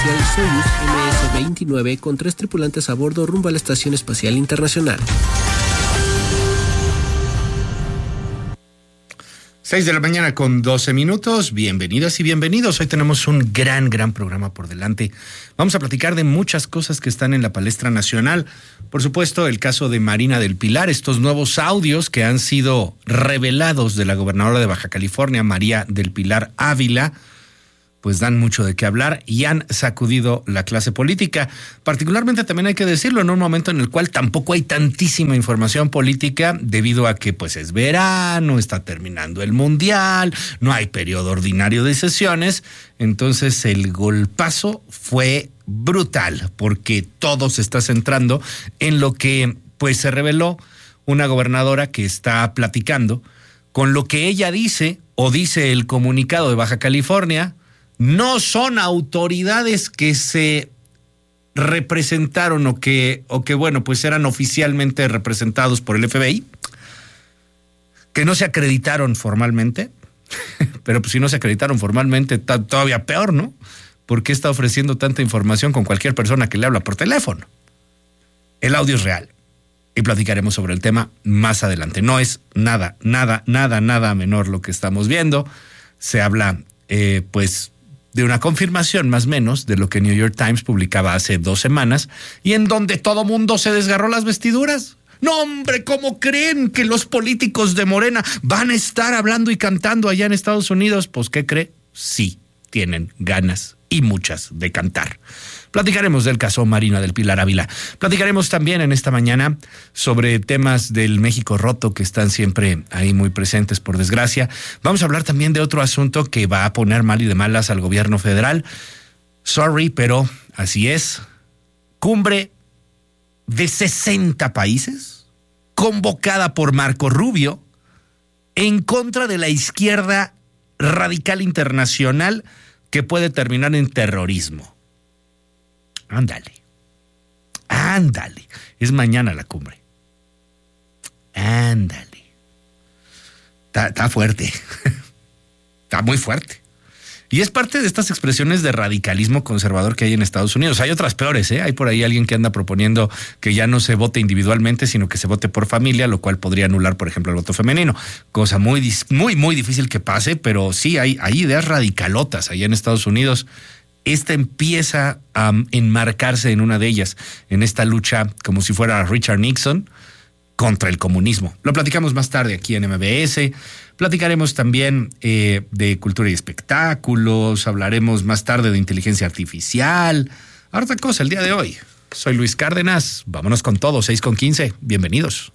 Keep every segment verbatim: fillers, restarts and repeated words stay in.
espacial Soyuz eme ese veintinueve con tres tripulantes a bordo rumbo a la Estación Espacial Internacional. seis de la mañana con doce minutos. Bienvenidas y bienvenidos. Hoy tenemos un gran, gran programa por delante. Vamos a platicar de muchas cosas que están en la palestra nacional. Por supuesto, el caso de Marina del Pilar, estos nuevos audios que han sido revelados de la gobernadora de Baja California, María del Pilar Ávila, pues dan mucho de qué hablar y han sacudido la clase política. Particularmente también hay que decirlo en un momento en el cual tampoco hay tantísima información política debido a que pues es verano, está terminando el mundial, no hay periodo ordinario de sesiones. Entonces el golpazo fue brutal porque todo se está centrando en lo que pues se reveló una gobernadora que está platicando con lo que ella dice o dice el comunicado de Baja California. No son autoridades que se representaron o que, o que, bueno, pues eran oficialmente representados por el F B I, que no se acreditaron formalmente, pero pues si no se acreditaron formalmente, está todavía peor, ¿no? ¿Por qué está ofreciendo tanta información con cualquier persona que le habla por teléfono? El audio es real y platicaremos sobre el tema más adelante. No es nada, nada, nada, nada menor lo que estamos viendo. Se habla, eh, pues, de una confirmación más o menos de lo que New York Times publicaba hace dos semanas y en donde todo mundo se desgarró las vestiduras. No, hombre, ¿cómo creen que los políticos de Morena van a estar hablando y cantando allá en Estados Unidos? Pues, ¿qué cree? Sí, tienen ganas y muchas de cantar. Platicaremos del caso Marina del Pilar Ávila. Platicaremos también en esta mañana sobre temas del México roto que están siempre ahí muy presentes, por desgracia. Vamos a hablar también de otro asunto que va a poner mal y de malas al gobierno federal. Sorry, pero así es. Cumbre de sesenta países, convocada por Marco Rubio, en contra de la izquierda radical internacional que puede terminar en terrorismo. Ándale, ándale, es mañana la cumbre. Ándale. Está, está fuerte, está muy fuerte. Y es parte de estas expresiones de radicalismo conservador que hay en Estados Unidos. Hay otras peores, ¿eh? Hay por ahí alguien que anda proponiendo que ya no se vote individualmente, sino que se vote por familia, lo cual podría anular, por ejemplo, el voto femenino. Cosa muy, muy, muy difícil que pase, pero sí hay, hay ideas radicalotas allá en Estados Unidos. Esta empieza a enmarcarse en una de ellas, en esta lucha como si fuera Richard Nixon contra el comunismo. Lo platicamos más tarde aquí en M B S. Platicaremos también eh, de cultura y espectáculos. Hablaremos más tarde de inteligencia artificial. Harta cosa el día de hoy. Soy Luis Cárdenas. Vámonos con todo, seis con quince. Bienvenidos.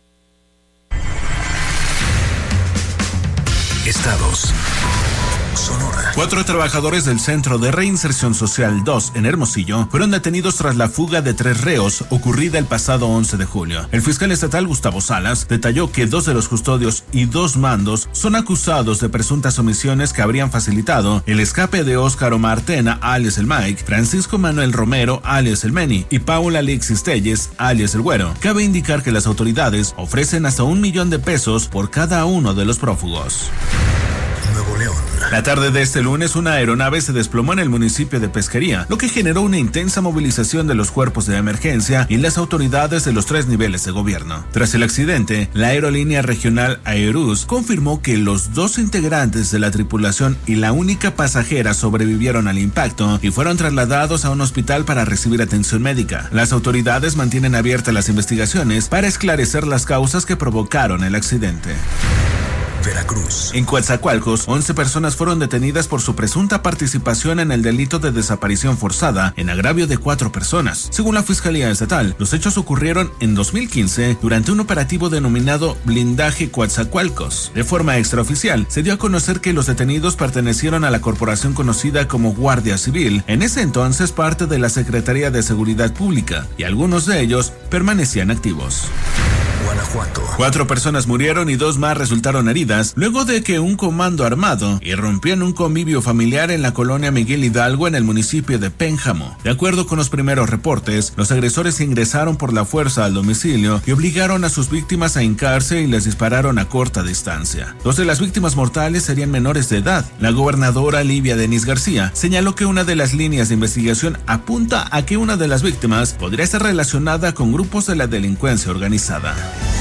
Estados. Sonora. Cuatro trabajadores del Centro de Reinserción Social dos en Hermosillo fueron detenidos tras la fuga de tres reos ocurrida el pasado once de julio. El fiscal estatal Gustavo Salas detalló que dos de los custodios y dos mandos son acusados de presuntas omisiones que habrían facilitado el escape de Óscar Omar Tena, alias el Mike, Francisco Manuel Romero, alias el Meni, y Paula Alexis Telles, alias el Güero. Cabe indicar que las autoridades ofrecen hasta un millón de pesos por cada uno de los prófugos. Nuevo León. La tarde de este lunes, una aeronave se desplomó en el municipio de Pesquería, lo que generó una intensa movilización de los cuerpos de emergencia y las autoridades de los tres niveles de gobierno. Tras el accidente, la aerolínea regional Aerus confirmó que los dos integrantes de la tripulación y la única pasajera sobrevivieron al impacto y fueron trasladados a un hospital para recibir atención médica. Las autoridades mantienen abiertas las investigaciones para esclarecer las causas que provocaron el accidente. Veracruz. En Coatzacoalcos, once personas fueron detenidas por su presunta participación en el delito de desaparición forzada en agravio de cuatro personas. Según la Fiscalía Estatal, los hechos ocurrieron en dos mil quince durante un operativo denominado Blindaje Coatzacoalcos. De forma extraoficial, se dio a conocer que los detenidos pertenecieron a la corporación conocida como Guardia Civil, en ese entonces parte de la Secretaría de Seguridad Pública, y algunos de ellos permanecían activos. Guanajuato. Cuatro personas murieron y dos más resultaron heridas luego de que un comando armado irrumpió en un convivio familiar en la colonia Miguel Hidalgo en el municipio de Pénjamo. De acuerdo con los primeros reportes, los agresores ingresaron por la fuerza al domicilio y obligaron a sus víctimas a hincarse y les dispararon a corta distancia. Dos de las víctimas mortales serían menores de edad. La gobernadora Livia Denis García señaló que una de las líneas de investigación apunta a que una de las víctimas podría estar relacionada con grupos de la delincuencia organizada.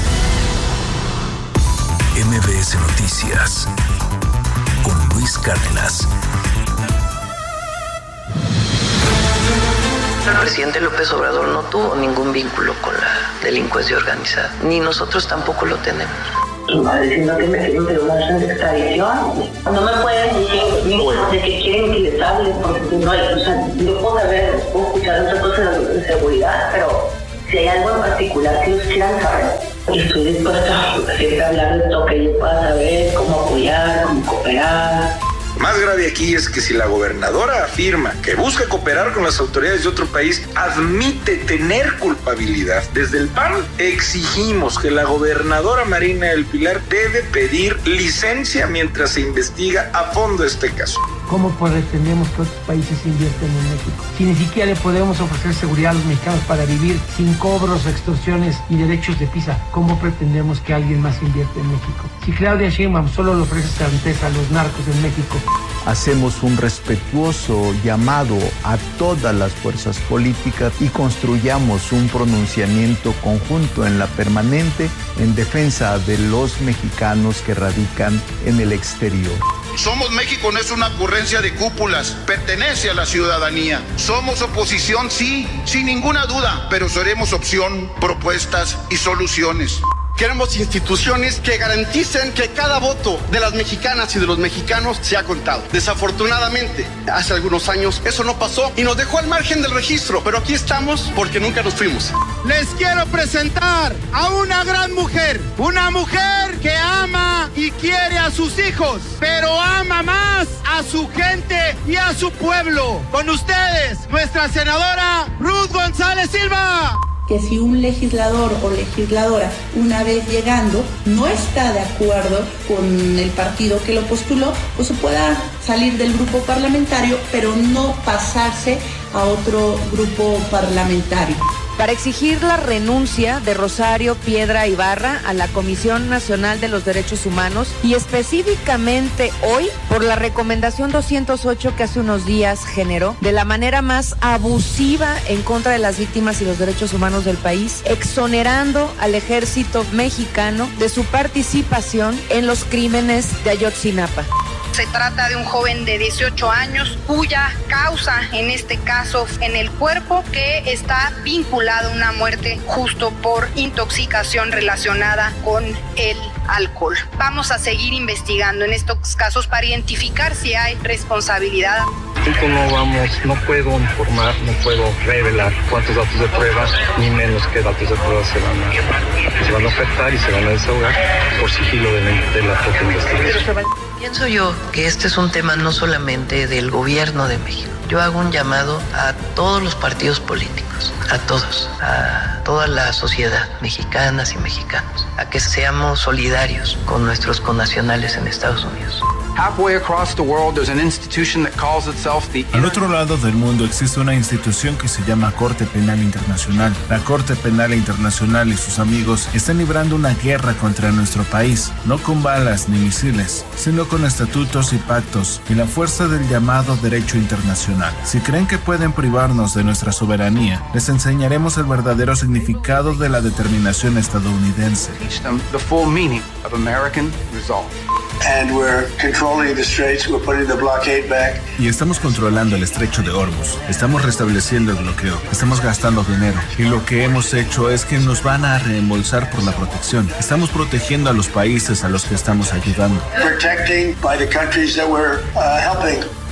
M B S Noticias con Luis Cárdenas. El presidente López Obrador no tuvo ningún vínculo con la delincuencia organizada, ni nosotros tampoco lo tenemos. Va diciendo que me quieren pedir una extradición. No me pueden decir de que quieren que les hable, porque no hay, o sea, yo puedo saber, puedo escuchar otras cosas de seguridad, pero si hay algo en particular que ellos quieran saber, estoy dispuesta a siempre hablar de lo que yo pueda saber, cómo apoyar, cómo cooperar. Más grave aquí es que si la gobernadora afirma que busca cooperar con las autoridades de otro país, admite tener culpabilidad. Desde el P A N exigimos que la gobernadora Marina del Pilar debe pedir licencia mientras se investiga a fondo este caso. ¿Cómo pretendemos que otros países invierten en México? Si ni siquiera le podemos ofrecer seguridad a los mexicanos para vivir sin cobros, extorsiones y derechos de piso, ¿cómo pretendemos que alguien más invierta en México? Si Claudia Sheinbaum solo le ofrece certeza a los narcos en México. Hacemos un respetuoso llamado a todas las fuerzas políticas y construyamos un pronunciamiento conjunto en la permanente en defensa de los mexicanos que radican en el exterior. Somos México no es una ocurrencia de cúpulas, pertenece a la ciudadanía. Somos oposición, sí, sin ninguna duda, pero seremos opción, propuestas y soluciones. Queremos instituciones que garanticen que cada voto de las mexicanas y de los mexicanos sea contado. Desafortunadamente, hace algunos años eso no pasó y nos dejó al margen del registro, pero aquí estamos porque nunca nos fuimos. Les quiero presentar a una gran mujer, una mujer que ama y quiere a sus hijos, pero ama más a su gente y a su pueblo. Con ustedes, nuestra senadora Ruth González Silva. Que si un legislador o legisladora, una vez llegando, no está de acuerdo con el partido que lo postuló, pues se pueda salir del grupo parlamentario, pero no pasarse a otro grupo parlamentario. Para exigir la renuncia de Rosario Piedra Ibarra a la Comisión Nacional de los Derechos Humanos y específicamente hoy por la recomendación doscientos ocho que hace unos días generó de la manera más abusiva en contra de las víctimas y los derechos humanos del país, exonerando al ejército mexicano de su participación en los crímenes de Ayotzinapa. Se trata de un joven de dieciocho años cuya causa, en este caso en el cuerpo, que está vinculado a una muerte justo por intoxicación relacionada con el alcohol. Vamos a seguir investigando en estos casos para identificar si hay responsabilidad. No vamos, no puedo informar, no puedo revelar cuántos datos de prueba, ni menos qué datos de prueba se van a, se van a ofertar y se van a desahogar por sigilo de la, de la propia investigación. Pienso yo que este es un tema no solamente del gobierno de México. Yo hago un llamado a todos los partidos políticos, a todos, a toda la sociedad, mexicanas y mexicanos, a que seamos solidarios con nuestros connacionales en Estados Unidos. Halfway across the world, there's an institution that calls itself the... Al otro lado del mundo existe una institución que se llama Corte Penal Internacional. La Corte Penal Internacional y sus amigos están librando una guerra contra nuestro país, no con balas ni misiles, sino con estatutos y pactos y la fuerza del llamado derecho internacional. Si creen que pueden privarnos de nuestra soberanía, les enseñaremos el verdadero significado de la determinación estadounidense. The full meaning of American resolve. And we're controlling the straits, we're putting the blockade back. Y estamos controlando el estrecho de Hormuz. Estamos restableciendo el bloqueo. Estamos gastando dinero. Y lo que hemos hecho es que nos van a reembolsar por la protección. Estamos protegiendo a los países a los que estamos ayudando. Protecting by the countries that we're uh, helping.